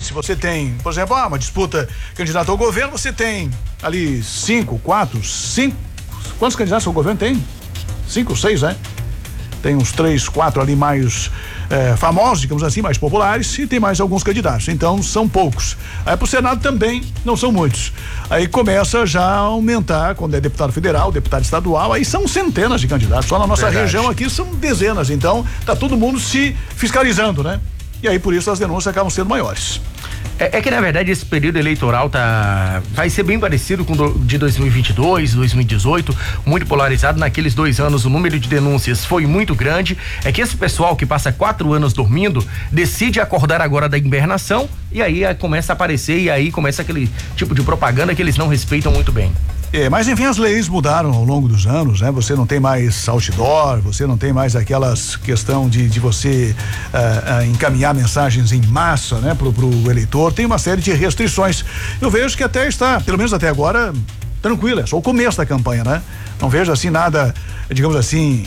Se você tem, por exemplo, uma disputa candidato ao governo, você tem ali 5. Quantos candidatos ao governo tem? 5, 6, né? Tem uns 3, 4 ali mais famosos, digamos assim, mais populares, e tem mais alguns candidatos. Então, são poucos. Aí pro Senado também não são muitos. Aí começa já a aumentar, quando é deputado federal, deputado estadual, aí são centenas de candidatos. Só na nossa região aqui são dezenas. Então, tá todo mundo se fiscalizando, né? E aí, por isso, as denúncias acabam sendo maiores. É que, na verdade, esse período eleitoral vai ser bem parecido com o de 2022, 2018, muito polarizado. Naqueles 2 anos, o número de denúncias foi muito grande. É que esse pessoal que passa 4 anos dormindo, decide acordar agora da hibernação, e aí começa a aparecer, e aí começa aquele tipo de propaganda que eles não respeitam muito bem. Mas enfim, as leis mudaram ao longo dos anos, né? Você não tem mais outdoor, você não tem mais aquelas questão de você encaminhar mensagens em massa, né? Pro eleitor, tem uma série de restrições. Eu vejo que até está, pelo menos até agora, tranquila, é só o começo da campanha, né? Não vejo assim nada, digamos assim,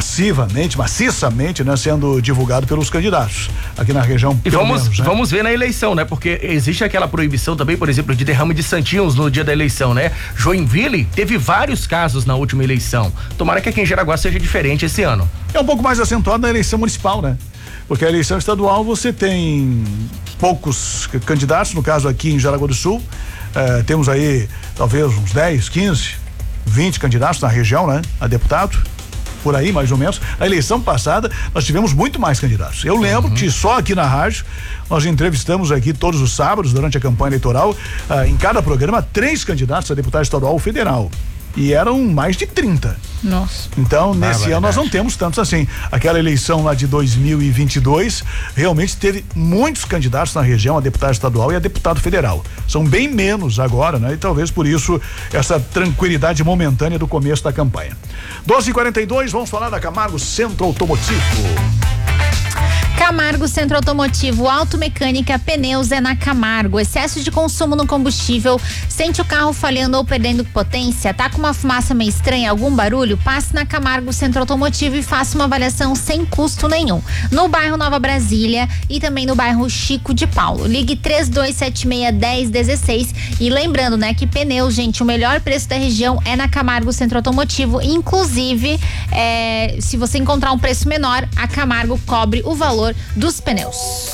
maciçamente, né, sendo divulgado pelos candidatos aqui na região. E vamos ver na eleição, né? Porque existe aquela proibição também, por exemplo, de derrame de santinhos no dia da eleição, né? Joinville teve vários casos na última eleição. Tomara que aqui em Jaraguá seja diferente esse ano. É um pouco mais acentuado na eleição municipal, né? Porque a eleição estadual você tem poucos candidatos, no caso aqui em Jaraguá do Sul, temos aí talvez uns 10, 15, 20 candidatos na região, né? A deputado. Por aí, mais ou menos. Na eleição passada, nós tivemos muito mais candidatos. Eu lembro que só aqui na rádio, nós entrevistamos aqui todos os sábados, durante a campanha eleitoral, em cada programa, 3 candidatos a deputado estadual ou federal. E eram mais de 30. Nossa. Então, nesse ano, nós não temos tantos assim. Aquela eleição lá de 2022, realmente teve muitos candidatos na região, a deputado estadual e a deputado federal. São bem menos agora, né? E talvez por isso, essa tranquilidade momentânea do começo da campanha. 12h42, vamos falar da Camargo Centro Automotivo. Camargo Centro Automotivo, automecânica, pneus é na Camargo. Excesso de consumo no combustível, sente o carro falhando ou perdendo potência, tá com uma fumaça meio estranha, algum barulho? Passe na Camargo Centro Automotivo e faça uma avaliação sem custo nenhum. No bairro Nova Brasília e também no bairro Chico de Paulo. Ligue 3276-1016 e lembrando, né, que pneus, gente, o melhor preço da região é na Camargo Centro Automotivo. Inclusive, se você encontrar um preço menor, a Camargo cobre o valor dos pneus.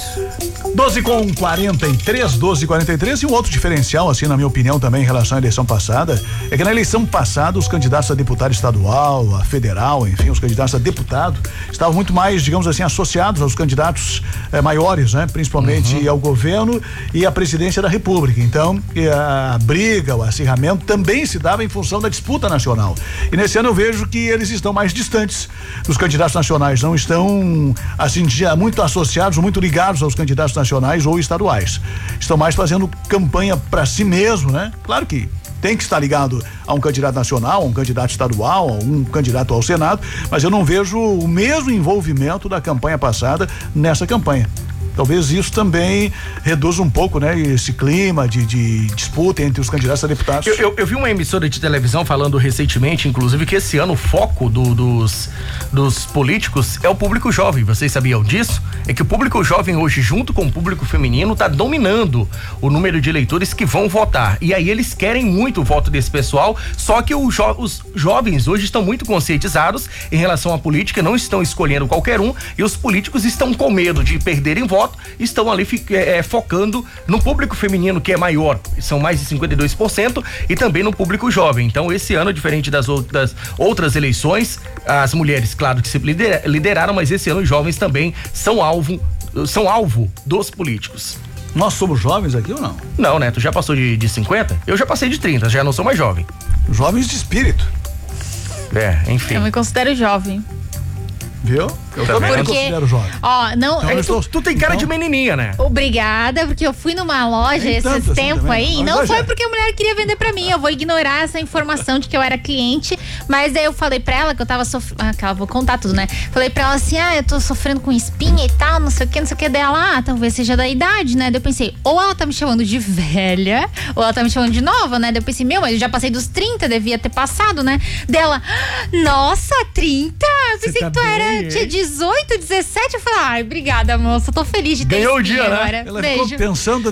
12h43 e um outro diferencial, assim, na minha opinião, também em relação à eleição passada, é que na eleição passada os candidatos a deputado estadual, a federal, enfim, os candidatos a deputado estavam muito mais, digamos assim, associados aos candidatos maiores, né? Principalmente ao governo e à presidência da República. Então, a briga, o acirramento também se dava em função da disputa nacional. E nesse ano eu vejo que eles estão mais distantes dos candidatos nacionais, não estão, assim, muito associados, muito ligados aos candidatos nacionais ou estaduais. Estão mais fazendo campanha para si mesmo, né? Claro que tem que estar ligado a um candidato nacional, a um candidato estadual, a um candidato ao Senado, mas eu não vejo o mesmo envolvimento da campanha passada nessa campanha. Talvez isso também reduza um pouco, né, esse clima de disputa entre os candidatos a deputados. Eu vi uma emissora de televisão falando recentemente, inclusive, que esse ano o foco dos políticos é o público jovem. Vocês sabiam disso? É que o público jovem hoje, junto com o público feminino, tá dominando o número de eleitores que vão votar. E aí eles querem muito o voto desse pessoal, só que os jovens hoje estão muito conscientizados em relação à política, não estão escolhendo qualquer um, e os políticos estão com medo de perderem voto, estão ali focando no público feminino, que é maior, são mais de 52%, e também no público jovem. Então, esse ano, diferente das outras eleições, as mulheres, claro, que se lideraram, mas esse ano os jovens também são alvo dos políticos. Nós somos jovens aqui ou não? Não, né? Tu já passou de 50? Eu já passei de 30, já não sou mais jovem. Jovens de espírito. Enfim. Eu me considero jovem. Viu? Eu também me considero jovem. Ó, não. Então, tu tem cara de menininha, né? Obrigada, porque eu fui numa loja esses tempos aí, e não foi porque a mulher queria vender pra mim. Eu vou ignorar essa informação de que eu era cliente, mas aí eu falei pra ela que eu tava sofrendo. Vou contar tudo, né? Falei pra ela assim: eu tô sofrendo com espinha e tal, não sei o que dela. Talvez seja da idade, né? Daí eu pensei, ou ela tá me chamando de velha, ou ela tá me chamando de nova, né? Daí eu pensei, mas eu já passei dos 30, devia ter passado, né? Dela, nossa, 30? Eu pensei que tu tinha 18, 17. Eu falei, obrigada, moça, tô feliz de ter. Ganhou o dia, né? Agora. Ela Beijo. ficou pensando